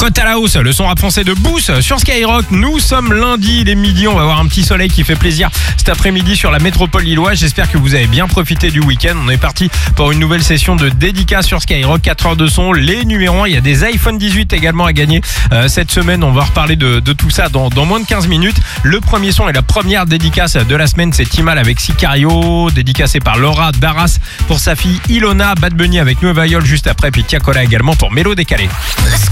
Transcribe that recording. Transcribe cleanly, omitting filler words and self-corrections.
Côte à la hausse, le son rap français de Boost sur Skyrock. Nous sommes lundi, il est midi, on va avoir un petit soleil qui fait plaisir cet après-midi sur la métropole lilloise. J'espère que vous avez bien profité du week-end. On est parti pour une nouvelle session de dédicaces sur Skyrock, 4 heures de son, les numéros 1. Il y a des iPhone 18 également à gagner cette semaine. On va reparler de tout ça dans moins de 15 minutes. Le premier son et la première dédicace de la semaine, c'est Timal avec Sicario, dédicacé par Laura Darras pour sa fille Ilona, Bad Bunny avec Nueva York juste après, puis Tiakola également pour Mélo Décalé.